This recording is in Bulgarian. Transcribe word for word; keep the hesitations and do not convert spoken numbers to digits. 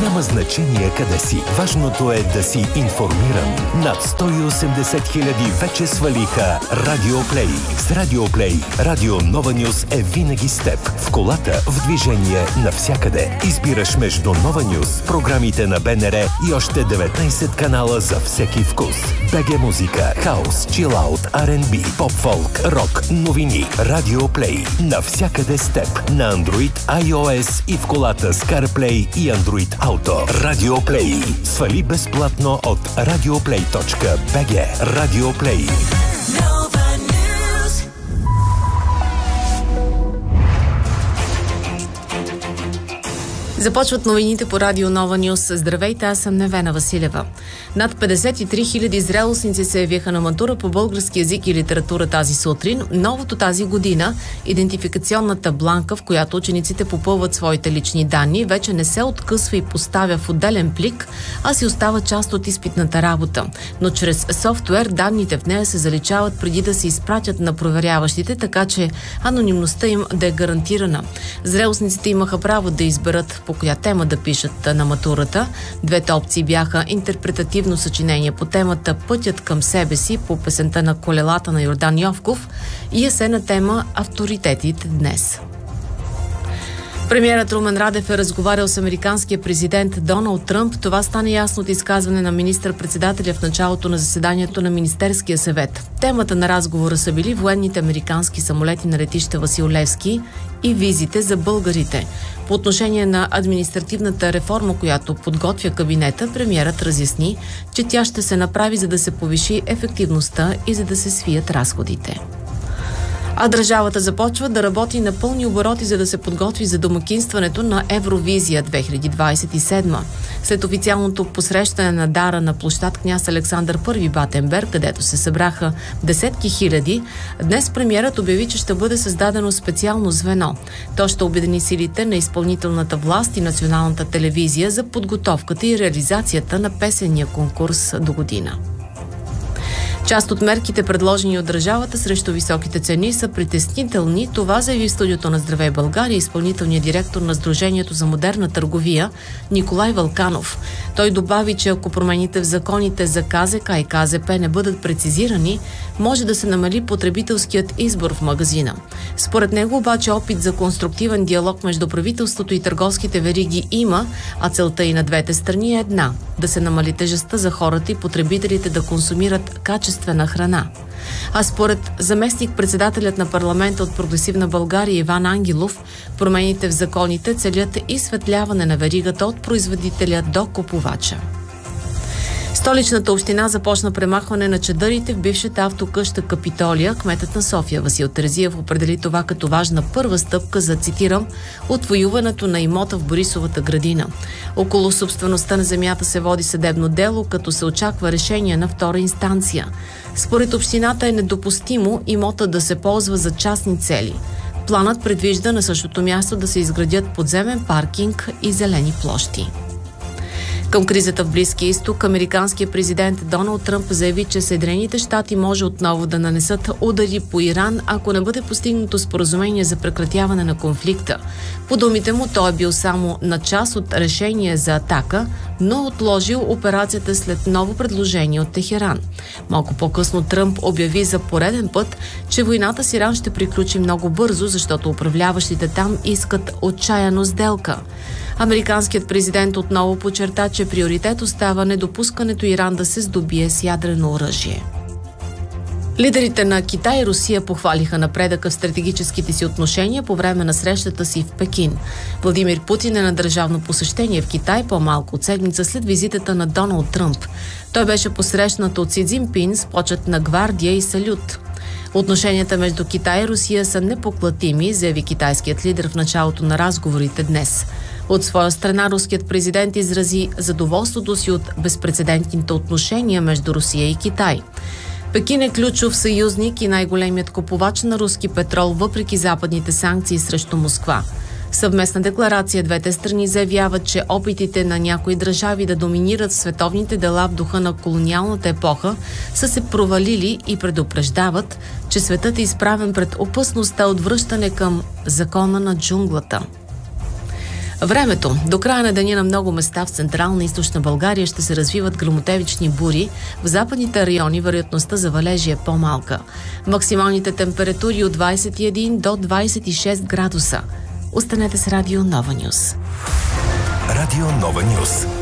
Няма значение къде си. Важното е да си информиран. Над сто и осемдесет хиляди вече свалиха Радио Плей. С Радио Плей Радио Нова Нюз е винаги с теб. В колата, в движение, навсякъде. Избираш между Нова Нюз, програмите на БНР и още деветнайсет канала за всеки вкус. БГ музика, хаус, чилаут, Ар енд Би, поп-фолк, рок, новини. Радио Плей. Навсякъде с теб. На Android, iOS и в колата с CarPlay и Android Auto. Радио Плей. Свали безплатно от радиоплей точка би джи. Радио Плей. Започват новините по Радио Нова Нюз. Здравейте, аз съм Невена Василева. Над петдесет и три хиляди зрелостници се явиха на матура по български език и литература тази сутрин. Новото тази година, идентификационната бланка, в която учениците попълват своите лични данни, вече не се откъсва и поставя в отделен плик, а си остава част от изпитната работа. Но чрез софтуер данните в нея се заличават преди да се изпратят на проверяващите, така че анонимността им да е гарантирана. Зрелостниците имаха право да изберат по коя тема да пишат на матурата. Двете опции бяха интерпретативно съчинение по темата "Пътят към себе си" по песента на "Колелата" на Йордан Йовков и есенна тема "Авторитетите днес". Премиерът Румен Радев е разговарял с американския президент Доналд Тръмп. Това стана ясно от изказване на министър-председателя в началото на заседанието на Министерския съвет. Темата на разговора са били военните американски самолети на летище Васил Левски и визите за българите. По отношение на административната реформа, която подготвя кабинета, премиерът разясни, че тя ще се направи, за да се повиши ефективността и за да се свият разходите. А държавата започва да работи на пълни обороти, за да се подготви за домакинстването на Евровизия две хиляди двадесет и седма. След официалното посрещане на дара на площад Княз Александър Първи Батенберг, където се събраха десетки хиляди, днес премиерът обяви, че ще бъде създадено специално звено. То ще обедини силите на изпълнителната власт и националната телевизия за подготовката и реализацията на песенния конкурс до година. Част от мерките, предложени от държавата срещу високите цени, са притеснителни. Това заяви в студиото на Здравей България изпълнителният директор на Сдружението за модерна търговия Николай Вълканов. Той добави, че ако промените в законите за Ка Зе Ка и Ка Зе Пе не бъдат прецизирани, може да се намали потребителският избор в магазина. Според него обаче опит за конструктивен диалог между правителството и търговските вериги има, а целта и на двете страни е една – да се намали тежестта за хората и потребителите да консумират качествена храна. А според заместник-председателят на парламента от Прогресивна България Иван Ангелов, промените в законите целят изсветляване на веригата от производителя до купувача. Столичната община започна премахване на чадърите в бившата автокъща Капитолия. Кметът на София Васил Терзиев определи това като важна първа стъпка за, цитирам, отвоюването на имота в Борисовата градина. Около собствеността на земята се води съдебно дело, като се очаква решение на втора инстанция. Според общината е недопустимо имота да се ползва за частни цели. Планът предвижда на същото място да се изградят подземен паркинг и зелени площи. Към кризата в Близкия изток, американският президент Доналд Тръмп заяви, че Съединените щати може отново да нанесат удари по Иран, ако не бъде постигнато споразумение за прекратяване на конфликта. По думите му, той е бил само на част от решение за атака, но отложил операцията след ново предложение от Техеран. Малко по-късно Тръмп обяви за пореден път, че войната с Иран ще приключи много бързо, защото управляващите там искат отчаяно сделка. Американският президент отново подчерта, че приоритет остава недопускането Иран да се здобие с ядрено оръжие. Лидерите на Китай и Русия похвалиха напредъка в стратегическите си отношения по време на срещата си в Пекин. Владимир Путин е на държавно посещение в Китай по-малко от седмица след визитата на Доналд Тръмп. Той беше посрещнат от Си Цзинпин с почет на гвардия и салют. Отношенията между Китай и Русия са непоклатими, заяви китайският лидер в началото на разговорите днес. От своя страна руският президент изрази задоволството си от безпрецедентните отношения между Русия и Китай. Пекин е ключов съюзник и най-големият купувач на руски петрол, въпреки западните санкции срещу Москва. В съвместна декларация двете страни заявяват, че опитите на някои държави да доминират световните дела в духа на колониалната епоха са се провалили и предупреждават, че светът е изправен пред опасността от връщане към закона на джунглата. Времето. До края на деня на много места в Централна и Източна България ще се развиват гръмотевични бури. В западните райони вероятността за валежи е по-малка. Максималните температури от двадесет и един до двадесет и шест градуса. Останете с Радио Нова Нюс. Радио Нова Нюс.